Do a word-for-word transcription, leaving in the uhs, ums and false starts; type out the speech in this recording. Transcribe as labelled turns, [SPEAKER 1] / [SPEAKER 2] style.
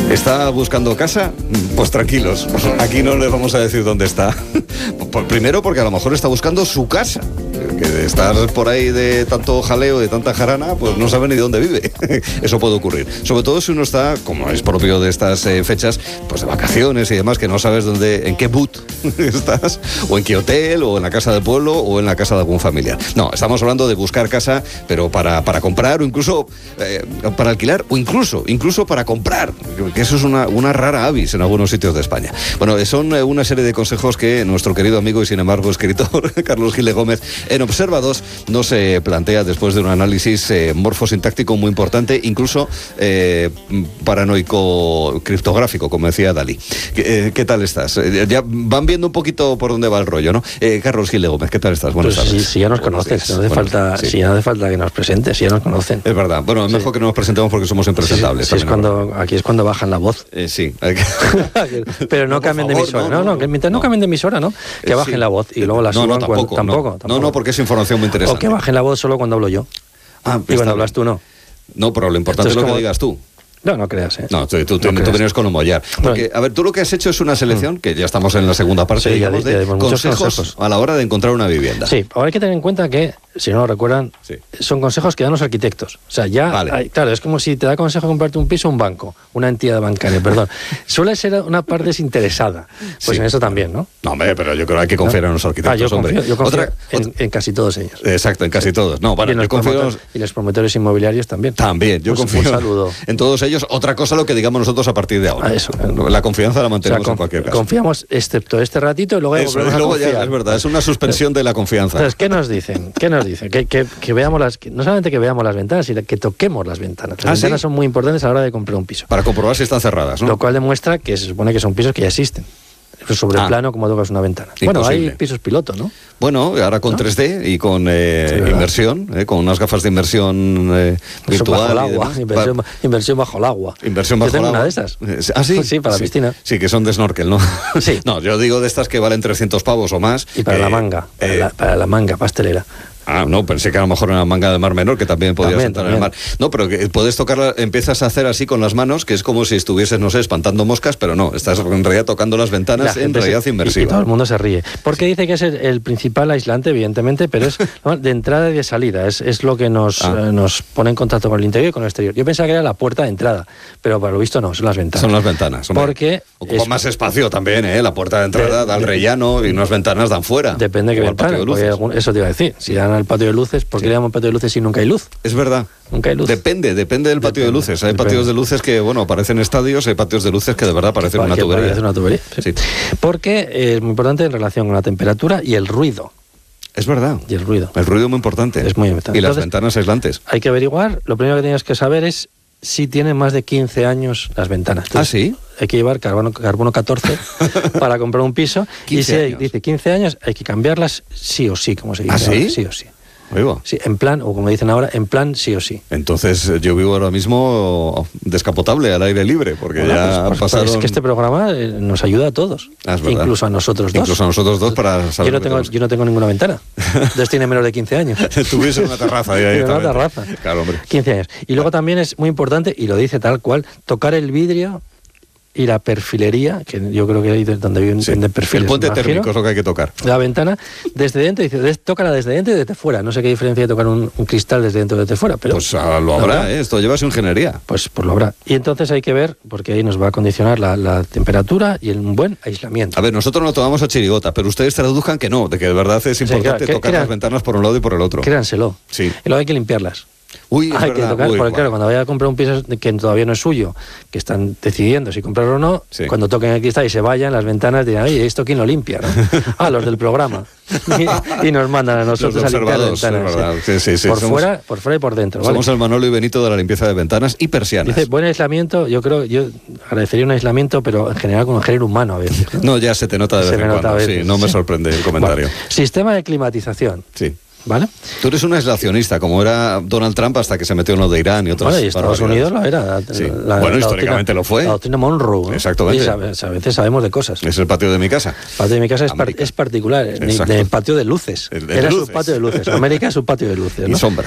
[SPEAKER 1] ¿Está buscando casa? Pues tranquilos, aquí no les vamos a decir dónde está. Primero porque a lo mejor está buscando su casa. Que de estar por ahí de tanto jaleo, de tanta jarana, pues no sabe ni dónde vive. Eso puede ocurrir. Sobre todo si uno está, como es propio de estas eh, fechas, pues de vacaciones y demás, que no sabes dónde, en qué boot estás, o en qué hotel, o en la casa del pueblo, o en la casa de algún familiar. No, estamos hablando de buscar casa, pero para, para comprar, o incluso eh, para alquilar, o incluso, incluso para comprar, que eso es una, una rara avis en algunos sitios de España. Bueno, son eh, una serie de consejos que nuestro querido amigo y sin embargo escritor Carlos Gil de Gómez en Observa dos nos eh, plantea después de un análisis eh, morfosintáctico muy importante, incluso eh, paranoico criptográfico, como decía Dalí. ¿Qué, eh, ¿qué tal estás? Eh, ya van viendo un poquito por dónde va el rollo, ¿no? Eh, Carlos Gil de Gómez, ¿qué tal estás? Buenas
[SPEAKER 2] pues
[SPEAKER 1] tardes.
[SPEAKER 2] Si, si ya nos conoces, si no hace
[SPEAKER 1] bueno,
[SPEAKER 2] falta,
[SPEAKER 1] sí.
[SPEAKER 2] si ya no hace falta que nos presentes, si ya nos conocen.
[SPEAKER 1] Es verdad. Bueno, es
[SPEAKER 2] sí.
[SPEAKER 1] mejor que no nos presentemos porque somos impresentables.
[SPEAKER 2] Sí, sí, es cuando, aquí es cuando bajan la voz.
[SPEAKER 1] Eh, sí.
[SPEAKER 2] Pero no, no cambien favor, de emisora. No, no, no, que mientras no, no cambien de emisora, ¿no? Que bajen sí. la voz y luego la suban.
[SPEAKER 1] No, no, tampoco,
[SPEAKER 2] cuando, tampoco,
[SPEAKER 1] no.
[SPEAKER 2] tampoco.
[SPEAKER 1] No, no, porque es información muy interesante.
[SPEAKER 2] O que bajen la voz solo cuando hablo yo.
[SPEAKER 1] Ah,
[SPEAKER 2] y cuando hablas tú, no.
[SPEAKER 1] No, pero lo importante Entonces, es lo que digas tú.
[SPEAKER 2] No, no creas, ¿eh?
[SPEAKER 1] No, tú, tú, tú,
[SPEAKER 2] no
[SPEAKER 1] tú vienes con un mollar. Porque, a ver, tú lo que has hecho es una selección, mm. que ya estamos en la segunda parte,
[SPEAKER 2] sí,
[SPEAKER 1] digamos,
[SPEAKER 2] ya, ya,
[SPEAKER 1] de consejos, consejos a la hora de encontrar una vivienda.
[SPEAKER 2] Sí, ahora hay que tener en cuenta que, si no lo recuerdan, sí. son consejos que dan los arquitectos. O sea, ya,
[SPEAKER 1] vale.
[SPEAKER 2] hay, claro, es como si te da consejo de comprarte un piso o un banco, una entidad bancaria, perdón. Suele ser una parte desinteresada. Pues sí, en eso también, ¿no?
[SPEAKER 1] No, hombre, pero yo creo que hay que confiar ¿no? en los arquitectos,
[SPEAKER 2] ah, yo
[SPEAKER 1] hombre.
[SPEAKER 2] Confío, yo confío
[SPEAKER 1] otra,
[SPEAKER 2] en,
[SPEAKER 1] otra...
[SPEAKER 2] en casi todos ellos.
[SPEAKER 1] Exacto, en casi todos. No, vale,
[SPEAKER 2] y,
[SPEAKER 1] yo confío
[SPEAKER 2] en los, y los promotores inmobiliarios también.
[SPEAKER 1] También, yo
[SPEAKER 2] pues,
[SPEAKER 1] confío
[SPEAKER 2] un saludo.
[SPEAKER 1] en todos ellos. Otra cosa lo que digamos nosotros a partir de ahora.
[SPEAKER 2] Ah, eso.
[SPEAKER 1] La confianza la mantenemos
[SPEAKER 2] o sea,
[SPEAKER 1] en cualquier caso.
[SPEAKER 2] Confiamos excepto este ratito y luego
[SPEAKER 1] eso,
[SPEAKER 2] volvemos
[SPEAKER 1] y luego
[SPEAKER 2] a confiar.
[SPEAKER 1] Ya, es verdad, es una suspensión de la confianza.
[SPEAKER 2] Entonces, ¿qué nos dicen? ¿Qué nos dicen? Que, que, que veamos las, que, no solamente que veamos las ventanas, sino que toquemos las ventanas. Las
[SPEAKER 1] ¿Ah,
[SPEAKER 2] ventanas
[SPEAKER 1] sí?
[SPEAKER 2] son muy importantes a la hora de comprar un piso.
[SPEAKER 1] Para comprobar si están cerradas, ¿no?
[SPEAKER 2] Lo cual demuestra que se supone que son pisos que ya existen. Sobre el ah, plano, como tocas una ventana.
[SPEAKER 1] Imposible.
[SPEAKER 2] Bueno, hay pisos piloto, ¿no?
[SPEAKER 1] Bueno, ahora con ¿no? tres D y con eh, sí, inversión, eh, con unas gafas de inversión eh, virtual.
[SPEAKER 2] Bajo el agua, inversión, inversión bajo el agua.
[SPEAKER 1] Inversión bajo
[SPEAKER 2] yo tengo
[SPEAKER 1] el agua.
[SPEAKER 2] una de esas.
[SPEAKER 1] ¿Ah, sí?
[SPEAKER 2] Sí, para
[SPEAKER 1] sí.
[SPEAKER 2] la piscina.
[SPEAKER 1] Sí, que son de snorkel, ¿no?
[SPEAKER 2] Sí.
[SPEAKER 1] No, yo digo de estas que valen trescientos pavos o más.
[SPEAKER 2] Y para
[SPEAKER 1] eh,
[SPEAKER 2] la manga, para, eh, la, para la manga pastelera.
[SPEAKER 1] Ah, no, pensé que a lo mejor una manga de mar menor, que también podías
[SPEAKER 2] también,
[SPEAKER 1] entrar
[SPEAKER 2] también.
[SPEAKER 1] en el mar. No, pero que puedes tocarla, empiezas a hacer así con las manos, que es como si estuvieses, no sé, espantando moscas, pero no, estás en realidad tocando las ventanas en realidad se, inmersiva.
[SPEAKER 2] Y, y todo el mundo se ríe. Porque dice que es el, el principal aislante, evidentemente, pero es de entrada y de salida. Es, es lo que nos, ah. eh, nos pone en contacto con el interior y con el exterior. Yo pensaba que era la puerta de entrada, pero para lo visto no, son las ventanas.
[SPEAKER 1] Son las ventanas. Hombre.
[SPEAKER 2] Porque
[SPEAKER 1] ocupa es, más espacio también, ¿eh? La puerta de entrada de, da al rellano y unas ventanas dan fuera.
[SPEAKER 2] Depende de qué ventana. De eso te iba a decir. Si dan al patio de luces, ¿por qué sí. le llaman patio de luces si nunca hay luz?
[SPEAKER 1] Es verdad.
[SPEAKER 2] Nunca hay luz.
[SPEAKER 1] Depende, depende del patio depende, de luces. Hay depende. patios de luces que, bueno, parecen estadios, hay patios de luces que de verdad parecen una tubería.
[SPEAKER 2] Parece una tubería. Sí. Sí. Porque es muy importante en relación con la temperatura y el ruido.
[SPEAKER 1] Es verdad.
[SPEAKER 2] Y el ruido.
[SPEAKER 1] El ruido es muy importante.
[SPEAKER 2] Es muy importante.
[SPEAKER 1] Y las
[SPEAKER 2] Entonces,
[SPEAKER 1] ventanas aislantes.
[SPEAKER 2] Hay que averiguar, lo primero que tienes que saber es si tienen más de quince años las ventanas. Entonces,
[SPEAKER 1] ¿ah, sí?
[SPEAKER 2] Hay que llevar carbono, carbono catorce para comprar un piso. Y si hay, dice quince años, hay que cambiarlas sí o sí, como se dice.
[SPEAKER 1] ¿Ah, sí?
[SPEAKER 2] Ahora, sí o sí.
[SPEAKER 1] Vivo.
[SPEAKER 2] Sí, en plan, o como dicen ahora, en plan sí o sí.
[SPEAKER 1] Entonces yo vivo ahora mismo descapotable, al aire libre, porque bueno, ya
[SPEAKER 2] pues, pues,
[SPEAKER 1] pasaron...
[SPEAKER 2] Es que este programa nos ayuda a todos,
[SPEAKER 1] ah,
[SPEAKER 2] incluso a nosotros dos.
[SPEAKER 1] Incluso a nosotros dos para saber...
[SPEAKER 2] Yo no tengo, yo no tengo ninguna ventana, entonces tiene menos de quince años.
[SPEAKER 1] Tuviese una terraza ahí.
[SPEAKER 2] Tiene una terraza.
[SPEAKER 1] Claro, hombre.
[SPEAKER 2] quince años. Y luego también es muy importante, y lo dice tal cual, tocar el vidrio y la perfilería, que yo creo que ahí es donde viven sí. perfiles.
[SPEAKER 1] El puente térmico es lo que hay que tocar.
[SPEAKER 2] La ventana desde dentro, dice, tócala desde dentro y desde fuera. No sé qué diferencia de tocar un, un cristal desde dentro y desde fuera, pero...
[SPEAKER 1] Pues ah, lo habrá, ¿eh? Esto lleva su ingeniería.
[SPEAKER 2] Pues, pues lo habrá. Y entonces hay que ver, porque ahí nos va a condicionar la, la temperatura y el un buen aislamiento.
[SPEAKER 1] A ver, nosotros nos tomamos a chirigota, pero ustedes traduzcan que no, de que de verdad es importante sí, claro, tocar crean, las ventanas por un lado y por el otro.
[SPEAKER 2] Créanselo.
[SPEAKER 1] Sí.
[SPEAKER 2] Y luego hay que limpiarlas.
[SPEAKER 1] Uy,
[SPEAKER 2] hay
[SPEAKER 1] verdad,
[SPEAKER 2] que tocar,
[SPEAKER 1] uy,
[SPEAKER 2] porque claro,
[SPEAKER 1] wow.
[SPEAKER 2] cuando vaya a comprar un piso que todavía no es suyo, que están decidiendo si comprarlo o no, sí. cuando toquen el cristal y se vayan, las ventanas dirán, oye, ¿esto quién lo limpia? ¿No? Ah, los del programa. Y, y nos mandan a nosotros a limpiar las ventanas.
[SPEAKER 1] Sí. Sí, sí,
[SPEAKER 2] por,
[SPEAKER 1] somos,
[SPEAKER 2] fuera, por fuera y por dentro.
[SPEAKER 1] Somos
[SPEAKER 2] ¿vale?
[SPEAKER 1] el Manolo y Benito de la limpieza de ventanas y persianas.
[SPEAKER 2] Dice, buen aislamiento, yo creo, yo agradecería un aislamiento, pero en general con el género humano a veces.
[SPEAKER 1] No, no ya se te nota de vez en cuando, sí, no me sorprende el comentario.
[SPEAKER 2] Bueno, sistema de climatización.
[SPEAKER 1] Sí.
[SPEAKER 2] ¿Vale?
[SPEAKER 1] Tú eres un aislacionista, como era Donald Trump hasta que se metió en lo de Irán y otras
[SPEAKER 2] bueno, y Estados Unidos lo era.
[SPEAKER 1] Sí.
[SPEAKER 2] La,
[SPEAKER 1] bueno,
[SPEAKER 2] la
[SPEAKER 1] históricamente
[SPEAKER 2] doctrina,
[SPEAKER 1] lo fue.
[SPEAKER 2] La doctrina Monroe. ¿no?
[SPEAKER 1] Exactamente.
[SPEAKER 2] Y a, a veces sabemos de cosas.
[SPEAKER 1] Es el patio de mi casa.
[SPEAKER 2] El patio de mi casa es, par, es particular, el patio de luces.
[SPEAKER 1] El de
[SPEAKER 2] era
[SPEAKER 1] luces.
[SPEAKER 2] su patio de luces. América es su patio de luces. ¿no?
[SPEAKER 1] Y sombra.